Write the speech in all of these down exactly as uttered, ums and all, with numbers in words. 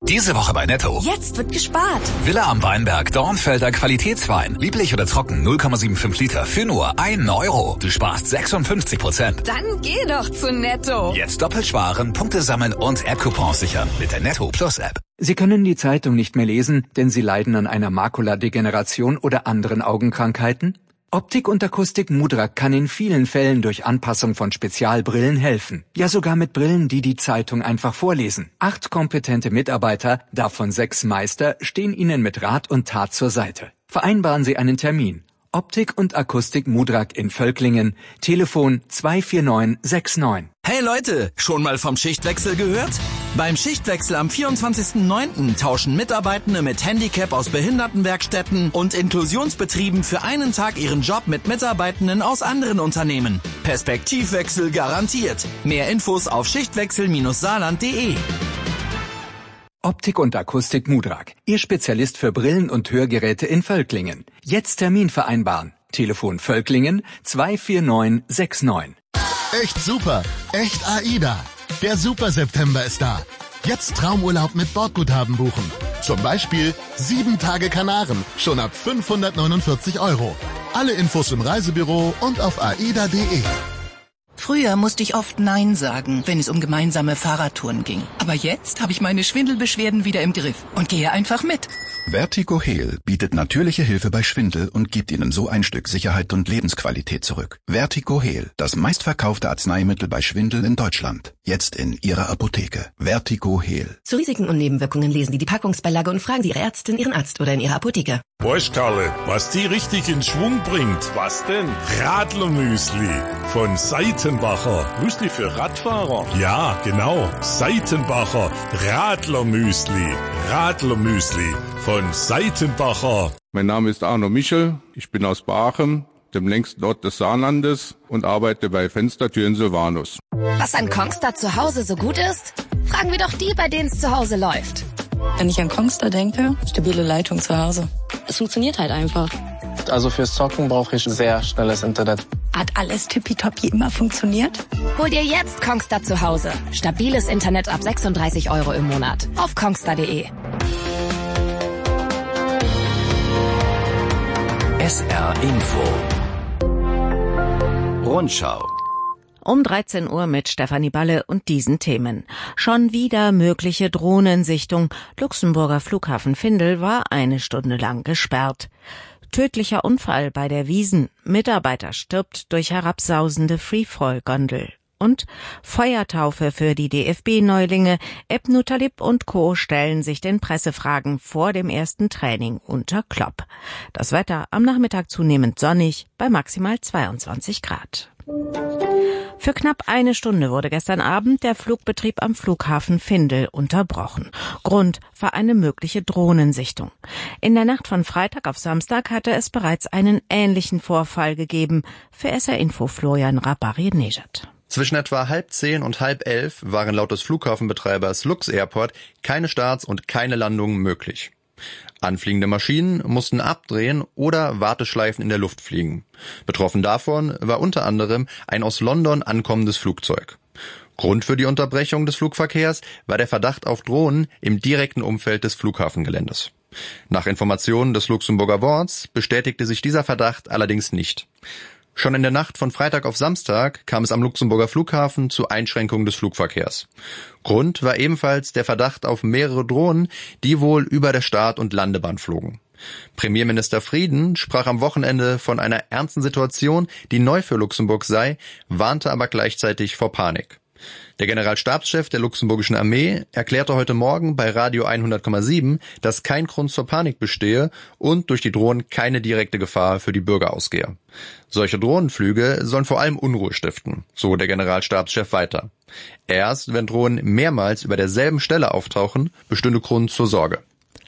Diese Woche bei Netto. Jetzt wird gespart. Villa am Weinberg, Dornfelder Qualitätswein. Lieblich oder trocken, null Komma fünfundsiebzig Liter für nur einen Euro. Du sparst sechsundfünfzig Prozent. Dann geh doch zu Netto. Jetzt doppelt sparen, Punkte sammeln und App-Coupons sichern mit der Netto Plus App. Sie können die Zeitung nicht mehr lesen, denn Sie leiden an einer Makuladegeneration oder anderen Augenkrankheiten? Optik und Akustik Mudrak kann in vielen Fällen durch Anpassung von Spezialbrillen helfen. Ja, sogar mit Brillen, die die Zeitung einfach vorlesen. Acht kompetente Mitarbeiter, davon sechs Meister, stehen Ihnen mit Rat und Tat zur Seite. Vereinbaren Sie einen Termin. Optik und Akustik Mudrak in Völklingen. Telefon zwei vier neun sechs neun. Hey Leute, schon mal vom Schichtwechsel gehört? Beim Schichtwechsel am vierundzwanzigsten neunten tauschen Mitarbeitende mit Handicap aus Behindertenwerkstätten und Inklusionsbetrieben für einen Tag ihren Job mit Mitarbeitenden aus anderen Unternehmen. Perspektivwechsel garantiert. Mehr Infos auf schichtwechsel saarland punkt de. Optik und Akustik Mudrak, Ihr Spezialist für Brillen und Hörgeräte in Völklingen. Jetzt Termin vereinbaren. Telefon Völklingen zwei vier neun sechs neun. Echt super, echt AIDA. Der Super September ist da. Jetzt Traumurlaub mit Bordguthaben buchen. Zum Beispiel sieben Tage Kanaren, schon ab fünfhundertneunundvierzig Euro. Alle Infos im Reisebüro und auf aida punkt de. Früher musste ich oft Nein sagen, wenn es um gemeinsame Fahrradtouren ging. Aber jetzt habe ich meine Schwindelbeschwerden wieder im Griff und gehe einfach mit. Vertigo Heal bietet natürliche Hilfe bei Schwindel und gibt Ihnen so ein Stück Sicherheit und Lebensqualität zurück. Vertigo Heal, das meistverkaufte Arzneimittel bei Schwindel in Deutschland. Jetzt in Ihrer Apotheke. Vertigo Heal. Zu Risiken und Nebenwirkungen lesen Sie die Packungsbeilage und fragen Sie Ihre Ärztin, Ihren Arzt oder in Ihrer Apotheke. Weißt Karle, was die richtig in Schwung bringt? Was denn? Radlermüsli von Seitenbacher. Müsli für Radfahrer? Ja, genau. Seitenbacher Radlermüsli. Radlermüsli von Seitenbacher. Mein Name ist Arno Michel. Ich bin aus Baachem, dem längsten Ort des Saarlandes, und arbeite bei Fenstertüren Silvanus. Was an Kongstar zu Hause so gut ist? Fragen wir doch die, bei denen es zu Hause läuft. Wenn ich an Kongstar denke, stabile Leitung zu Hause. Es funktioniert halt einfach. Also fürs Zocken brauche ich sehr schnelles Internet. Hat alles tippitoppi immer funktioniert? Hol dir jetzt Kongstar zu Hause. Stabiles Internet ab sechsunddreißig Euro im Monat. Auf kongstar punkt de. S R Info. Rundschau. Um dreizehn Uhr mit Stefanie Balle und diesen Themen. Schon wieder mögliche Drohnensichtung. Luxemburger Flughafen Vindel war eine Stunde lang gesperrt. Tödlicher Unfall bei der Wiesn. Mitarbeiter stirbt durch herabsausende Freefall-Gondel. Und Feuertaufe für die D F B-Neulinge. Ebnu Talib und Co. stellen sich den Pressefragen vor dem ersten Training unter Klopp. Das Wetter am Nachmittag zunehmend sonnig bei maximal zweiundzwanzig Grad. Für knapp eine Stunde wurde gestern Abend der Flugbetrieb am Flughafen Vindel unterbrochen. Grund war eine mögliche Drohnensichtung. In der Nacht von Freitag auf Samstag hatte es bereits einen ähnlichen Vorfall gegeben. Für S R Info Florian Rabari-Nejad. Zwischen etwa halb zehn und halb elf waren laut des Flughafenbetreibers Lux Airport keine Starts und keine Landungen möglich. Anfliegende Maschinen mussten abdrehen oder Warteschleifen in der Luft fliegen. Betroffen davon war unter anderem ein aus London ankommendes Flugzeug. Grund für die Unterbrechung des Flugverkehrs war der Verdacht auf Drohnen im direkten Umfeld des Flughafengeländes. Nach Informationen des Luxemburger Worts bestätigte sich dieser Verdacht allerdings nicht. Schon in der Nacht von Freitag auf Samstag kam es am Luxemburger Flughafen zu Einschränkungen des Flugverkehrs. Grund war ebenfalls der Verdacht auf mehrere Drohnen, die wohl über der Start- und Landebahn flogen. Premierminister Frieden sprach am Wochenende von einer ernsten Situation, die neu für Luxemburg sei, warnte aber gleichzeitig vor Panik. Der Generalstabschef der luxemburgischen Armee erklärte heute Morgen bei Radio hundert Komma sieben, dass kein Grund zur Panik bestehe und durch die Drohnen keine direkte Gefahr für die Bürger ausgehe. Solche Drohnenflüge sollen vor allem Unruhe stiften, so der Generalstabschef weiter. Erst wenn Drohnen mehrmals über derselben Stelle auftauchen, bestünde Grund zur Sorge.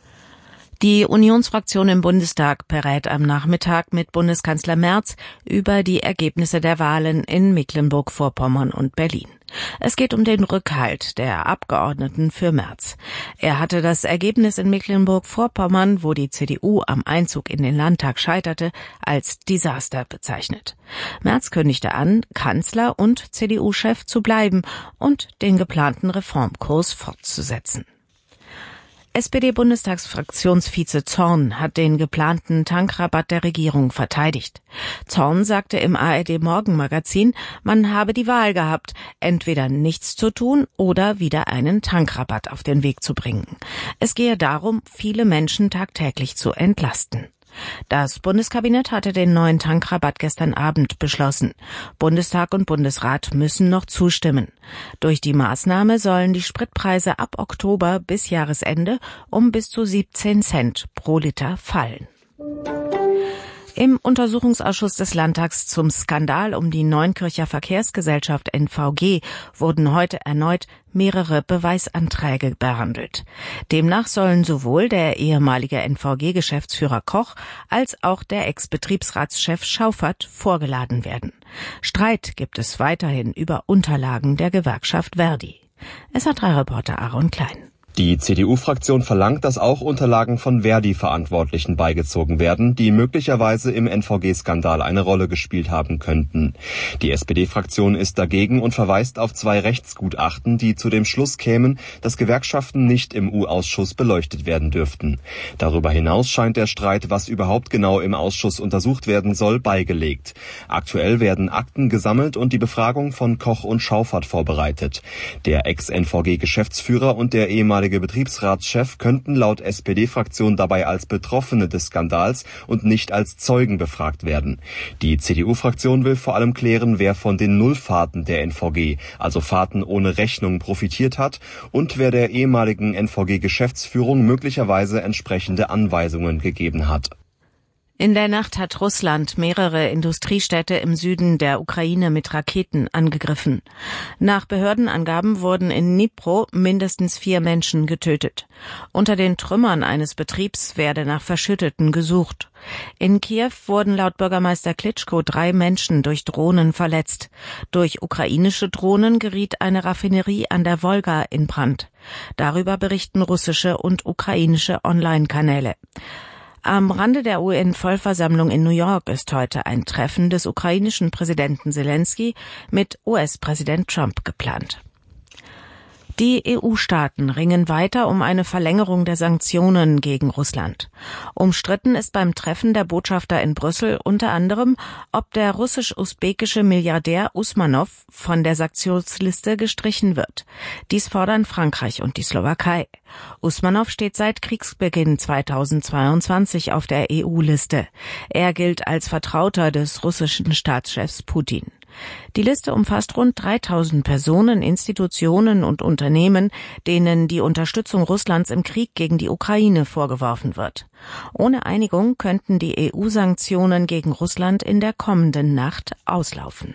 Die Unionsfraktion im Bundestag berät am Nachmittag mit Bundeskanzler Merz über die Ergebnisse der Wahlen in Mecklenburg-Vorpommern und Berlin. Es geht um den Rückhalt der Abgeordneten für Merz. Er hatte das Ergebnis in Mecklenburg-Vorpommern, wo die C D U am Einzug in den Landtag scheiterte, als Desaster bezeichnet. Merz kündigte an, Kanzler und C D U-Chef zu bleiben und den geplanten Reformkurs fortzusetzen. S P D-Bundestagsfraktionsvize Zorn hat den geplanten Tankrabatt der Regierung verteidigt. Zorn sagte im A R D-Morgenmagazin, man habe die Wahl gehabt, entweder nichts zu tun oder wieder einen Tankrabatt auf den Weg zu bringen. Es gehe darum, viele Menschen tagtäglich zu entlasten. Das Bundeskabinett hatte den neuen Tankrabatt gestern Abend beschlossen. Bundestag und Bundesrat müssen noch zustimmen. Durch die Maßnahme sollen die Spritpreise ab Oktober bis Jahresende um bis zu siebzehn Cent pro Liter fallen. Im Untersuchungsausschuss des Landtags zum Skandal um die Neunkircher Verkehrsgesellschaft N V G wurden heute erneut mehrere Beweisanträge behandelt. Demnach sollen sowohl der ehemalige N V G-Geschäftsführer Koch als auch der Ex-Betriebsratschef Schauffert vorgeladen werden. Streit gibt es weiterhin über Unterlagen der Gewerkschaft Verdi. S H drei Reporter Aaron Klein. Die C D U-Fraktion verlangt, dass auch Unterlagen von Verdi-Verantwortlichen beigezogen werden, die möglicherweise im N V G-Skandal eine Rolle gespielt haben könnten. Die S P D-Fraktion ist dagegen und verweist auf zwei Rechtsgutachten, die zu dem Schluss kämen, dass Gewerkschaften nicht im U-Ausschuss beleuchtet werden dürften. Darüber hinaus scheint der Streit, was überhaupt genau im Ausschuss untersucht werden soll, beigelegt. Aktuell werden Akten gesammelt und die Befragung von Koch und Schauffert vorbereitet. Der Ex-N V G-Geschäftsführer und der ehemalige Betriebsratschef könnten laut S P D-Fraktion dabei als Betroffene des Skandals und nicht als Zeugen befragt werden. Die C D U-Fraktion will vor allem klären, wer von den Nullfahrten der N V G, also Fahrten ohne Rechnung, profitiert hat und wer der ehemaligen N V G-Geschäftsführung möglicherweise entsprechende Anweisungen gegeben hat. In der Nacht hat Russland mehrere Industriestädte im Süden der Ukraine mit Raketen angegriffen. Nach Behördenangaben wurden in Dnipro mindestens vier Menschen getötet. Unter den Trümmern eines Betriebs werde nach Verschütteten gesucht. In Kiew wurden laut Bürgermeister Klitschko drei Menschen durch Drohnen verletzt. Durch ukrainische Drohnen geriet eine Raffinerie an der Wolga in Brand. Darüber berichten russische und ukrainische Online-Kanäle. Am Rande der U N-Vollversammlung in New York ist heute ein Treffen des ukrainischen Präsidenten Selenskyj mit U S-Präsident Trump geplant. Die E U-Staaten ringen weiter um eine Verlängerung der Sanktionen gegen Russland. Umstritten ist beim Treffen der Botschafter in Brüssel unter anderem, ob der russisch-usbekische Milliardär Usmanov von der Sanktionsliste gestrichen wird. Dies fordern Frankreich und die Slowakei. Usmanov steht seit Kriegsbeginn zweitausendzweiundzwanzig auf der E U-Liste. Er gilt als Vertrauter des russischen Staatschefs Putin. Die Liste umfasst rund dreitausend Personen, Institutionen und Unternehmen, denen die Unterstützung Russlands im Krieg gegen die Ukraine vorgeworfen wird. Ohne Einigung könnten die E U-Sanktionen gegen Russland in der kommenden Nacht auslaufen.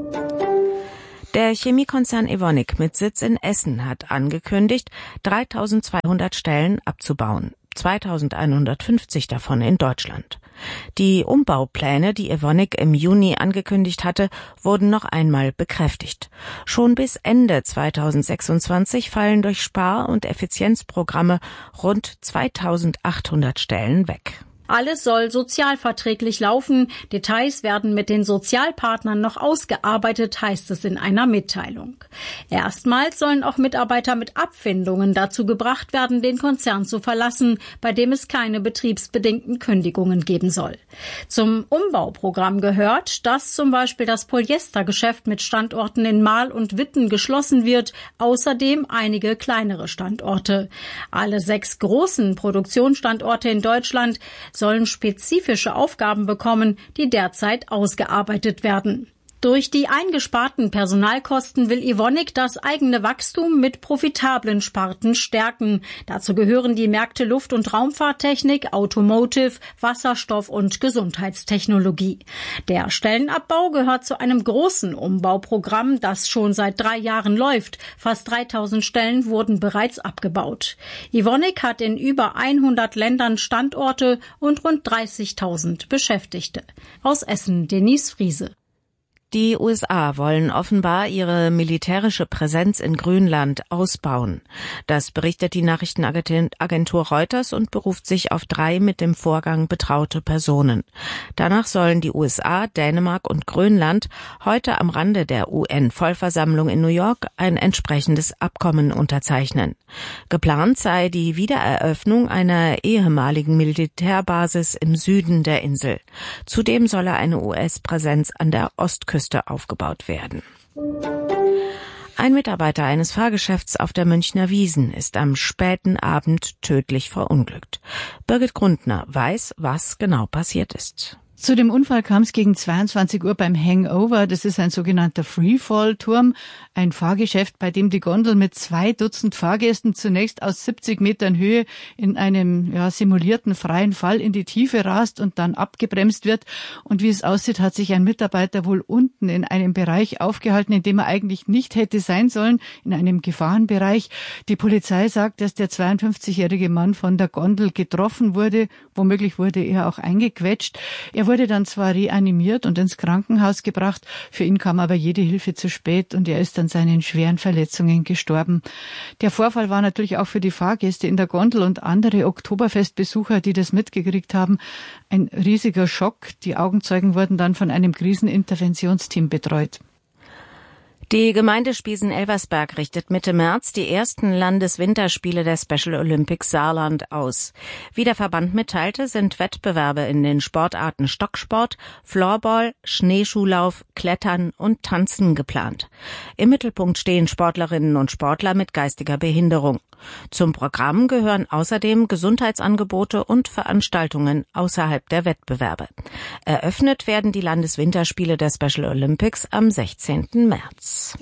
Der Chemiekonzern Evonik mit Sitz in Essen hat angekündigt, dreitausendzweihundert Stellen abzubauen, zweitausendeinhundertfünfzig davon in Deutschland. Die Umbaupläne, die Evonik im Juni angekündigt hatte, wurden noch einmal bekräftigt. Schon bis Ende zweitausendsechsundzwanzig fallen durch Spar- und Effizienzprogramme rund zweitausendachthundert Stellen weg. Alles soll sozialverträglich laufen. Details werden mit den Sozialpartnern noch ausgearbeitet, heißt es in einer Mitteilung. Erstmals sollen auch Mitarbeiter mit Abfindungen dazu gebracht werden, den Konzern zu verlassen, bei dem es keine betriebsbedingten Kündigungen geben soll. Zum Umbauprogramm gehört, dass zum Beispiel das Polyestergeschäft mit Standorten in Marl und Witten geschlossen wird, außerdem einige kleinere Standorte. Alle sechs großen Produktionsstandorte in Deutschland sollen spezifische Aufgaben bekommen, die derzeit ausgearbeitet werden. Durch die eingesparten Personalkosten will Evonik das eigene Wachstum mit profitablen Sparten stärken. Dazu gehören die Märkte Luft- und Raumfahrttechnik, Automotive, Wasserstoff und Gesundheitstechnologie. Der Stellenabbau gehört zu einem großen Umbauprogramm, das schon seit drei Jahren läuft. Fast dreitausend Stellen wurden bereits abgebaut. Evonik hat in über hundert Ländern Standorte und rund dreißigtausend Beschäftigte. Aus Essen, Denise Friese. Die U S A wollen offenbar ihre militärische Präsenz in Grönland ausbauen. Das berichtet die Nachrichtenagentur Reuters und beruft sich auf drei mit dem Vorgang betraute Personen. Danach sollen die U S A, Dänemark und Grönland heute am Rande der U N-Vollversammlung in New York ein entsprechendes Abkommen unterzeichnen. Geplant sei die Wiedereröffnung einer ehemaligen Militärbasis im Süden der Insel. Zudem solle eine U S-Präsenz an der Ostküste aufgebaut werden. Ein Mitarbeiter eines Fahrgeschäfts auf der Münchner Wiesn ist am späten Abend tödlich verunglückt. Birgit Grundner weiß, was genau passiert ist. Zu dem Unfall kam es gegen zweiundzwanzig Uhr beim Hangover. Das ist ein sogenannter Freefall-Turm, ein Fahrgeschäft, bei dem die Gondel mit zwei Dutzend Fahrgästen zunächst aus siebzig Metern Höhe in einem ja, simulierten freien Fall in die Tiefe rast und dann abgebremst wird. Und wie es aussieht, hat sich ein Mitarbeiter wohl unten in einem Bereich aufgehalten, in dem er eigentlich nicht hätte sein sollen, in einem Gefahrenbereich. Die Polizei sagt, dass der zweiundfünfzigjährige Mann von der Gondel getroffen wurde. Womöglich wurde er auch eingequetscht. Er wurde dann zwar reanimiert und ins Krankenhaus gebracht, für ihn kam aber jede Hilfe zu spät und er ist an seinen schweren Verletzungen gestorben. Der Vorfall war natürlich auch für die Fahrgäste in der Gondel und andere Oktoberfestbesucher, die das mitgekriegt haben, ein riesiger Schock. Die Augenzeugen wurden dann von einem Kriseninterventionsteam betreut. Die Gemeinde Spiesen-Elversberg richtet Mitte März die ersten Landeswinterspiele der Special Olympics Saarland aus. Wie der Verband mitteilte, sind Wettbewerbe in den Sportarten Stocksport, Floorball, Schneeschuhlauf, Klettern und Tanzen geplant. Im Mittelpunkt stehen Sportlerinnen und Sportler mit geistiger Behinderung. Zum Programm gehören außerdem Gesundheitsangebote und Veranstaltungen außerhalb der Wettbewerbe. Eröffnet werden die Landeswinterspiele der Special Olympics am sechzehnten März.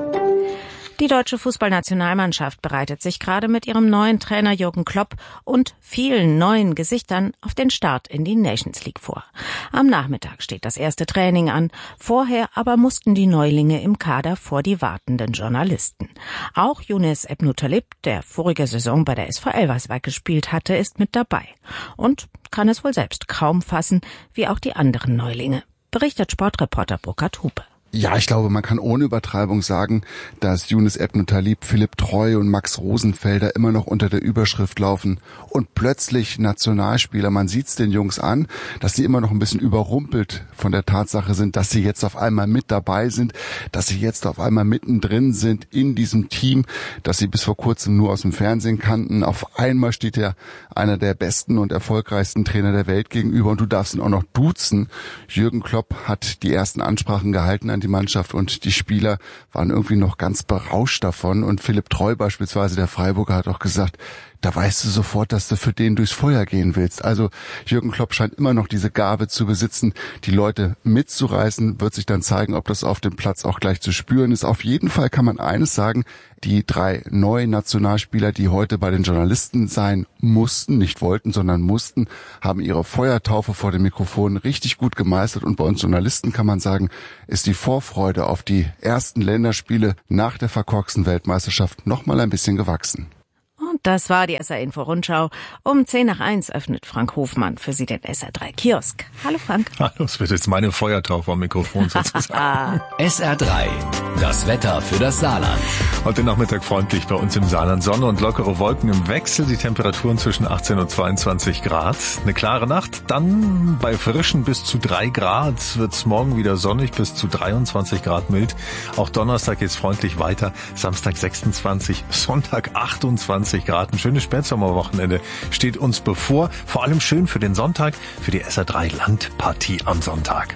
Die deutsche Fußballnationalmannschaft bereitet sich gerade mit ihrem neuen Trainer Jürgen Klopp und vielen neuen Gesichtern auf den Start in die Nations League vor. Am Nachmittag steht das erste Training an. Vorher aber mussten die Neulinge im Kader vor die wartenden Journalisten. Auch Younes Ebnou-Talib, der vorige Saison bei der S V Elversberg gespielt hatte, ist mit dabei und kann es wohl selbst kaum fassen, wie auch die anderen Neulinge. Berichtet Sportreporter Burkhard Hupe. Ja, ich glaube, man kann ohne Übertreibung sagen, dass Younes Ebnou-Talib, Philipp Treu und Max Rosenfelder immer noch unter der Überschrift laufen und plötzlich Nationalspieler. Man sieht's den Jungs an, dass sie immer noch ein bisschen überrumpelt von der Tatsache sind, dass sie jetzt auf einmal mit dabei sind, dass sie jetzt auf einmal mittendrin sind in diesem Team, das sie bis vor kurzem nur aus dem Fernsehen kannten. Auf einmal steht ja einer der besten und erfolgreichsten Trainer der Welt gegenüber und du darfst ihn auch noch duzen. Jürgen Klopp hat die ersten Ansprachen gehalten an die Mannschaft und die Spieler waren irgendwie noch ganz berauscht davon und Philipp Treu beispielsweise, der Freiburger, hat auch gesagt, da weißt du sofort, dass du für den durchs Feuer gehen willst. Also Jürgen Klopp scheint immer noch diese Gabe zu besitzen, die Leute mitzureißen, wird sich dann zeigen, ob das auf dem Platz auch gleich zu spüren ist. Auf jeden Fall kann man eines sagen, die drei neuen Nationalspieler, die heute bei den Journalisten sein mussten, nicht wollten, sondern mussten, haben ihre Feuertaufe vor dem Mikrofon richtig gut gemeistert und bei uns Journalisten kann man sagen, ist die Vorfreude auf die ersten Länderspiele nach der verkorksten Weltmeisterschaft noch mal ein bisschen gewachsen. Und das war die S R Info Rundschau. Um zehn nach eins öffnet Frank Hofmann für Sie den S R drei Kiosk. Hallo Frank. Hallo, es wird jetzt meine Feuertaufe am Mikrofon sozusagen. S R drei, das Wetter für das Saarland. Heute Nachmittag freundlich bei uns im Saarland. Sonne und lockere Wolken im Wechsel. Die Temperaturen zwischen achtzehn und zweiundzwanzig Grad. Eine klare Nacht. Dann bei frischen bis zu drei Grad wird es morgen wieder sonnig bis zu dreiundzwanzig Grad mild. Auch Donnerstag geht's freundlich weiter. Samstag sechsundzwanzig, Sonntag achtundzwanzig Grad. Ein schönes Spätsommerwochenende steht uns bevor. Vor allem schön für den Sonntag, für die S R drei Landpartie am Sonntag.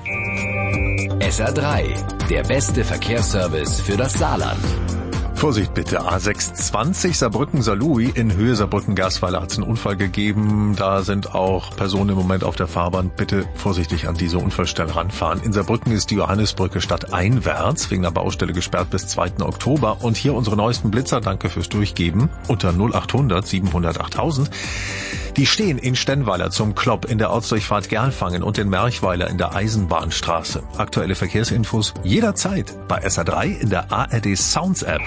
S R drei, der beste Verkehrsservice für das Saarland. Vorsicht bitte, A sechs zwanzig Saarbrücken-Saarlouis in Höhe Saarbrücken-Gersweiler hat es einen Unfall gegeben. Da sind auch Personen im Moment auf der Fahrbahn. Bitte vorsichtig an diese Unfallstelle ranfahren. In Saarbrücken ist die Johannisbrücke stadteinwärts wegen der Baustelle gesperrt bis zweiten Oktober. Und hier unsere neuesten Blitzer, danke fürs Durchgeben, unter null achthundert siebenhundert achttausend. Die stehen in Stennweiler zum Klopp in der Ortsdurchfahrt Gerlfangen und in Merchweiler in der Eisenbahnstraße. Aktuelle Verkehrsinfos jederzeit bei S R drei in der A R D Sounds App.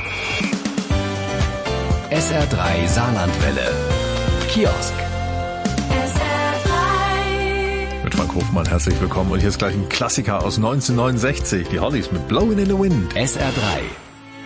S R drei Saarlandwelle. Kiosk. Mit Frank Mark Hofmann, herzlich willkommen. Und hier ist gleich ein Klassiker aus neunzehnhundertneunundsechzig, die Hollies mit Blowin' in the Wind. S R drei